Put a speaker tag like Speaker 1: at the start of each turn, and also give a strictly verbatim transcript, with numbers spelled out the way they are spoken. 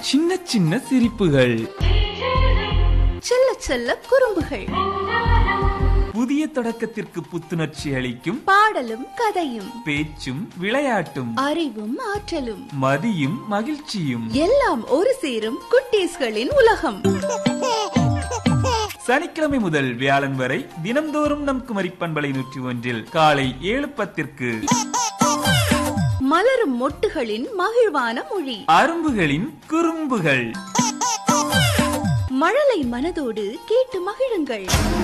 Speaker 1: சின்ன சின்ன சிரிப்புகள்,
Speaker 2: செல்ல செல்ல குறும்புகள்,
Speaker 1: புதிய தொடக்கத்திற்கு புத்துணர்ச்சி அளிக்கும்
Speaker 2: பாடலும் கதையும்,
Speaker 1: பேச்சும் விளையாட்டும்,
Speaker 2: அறிவும் ஆற்றலும்,
Speaker 1: மதியும் மகிழ்ச்சியும்
Speaker 2: எல்லாம் ஒரு சேரும் குட்டீஸ்களின் உலகம்.
Speaker 1: சனிக்கிழமை முதல் வியாழன் வரை தினம்தோறும் நம் குமரி பண்பலை நூற்றி ஒன்றில் காலை ஏழு பத்திற்கு
Speaker 2: மலரும் மொட்டுகளின் மகிழ்வான மொழி,
Speaker 1: அரும்புகளின் குறும்புகள்.
Speaker 2: மழலை மனதோடு கேட்டு மகிழுங்கள்.